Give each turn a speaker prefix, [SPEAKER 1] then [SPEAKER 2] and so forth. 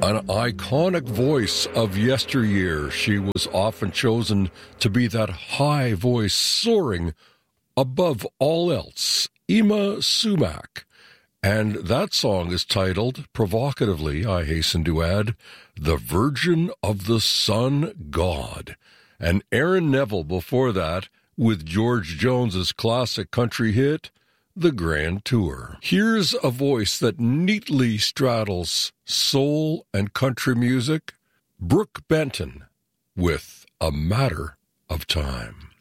[SPEAKER 1] An iconic voice of yesteryear, she was often chosen to be that high voice soaring above all else, Yma Sumac. And that song is titled, provocatively, I hasten to add, The Virgin of the Sun God. And Aaron Neville before that with George Jones's classic country hit, The Grand Tour. Here's a voice that neatly straddles soul and country music, Brooke Benton with A Matter of Time.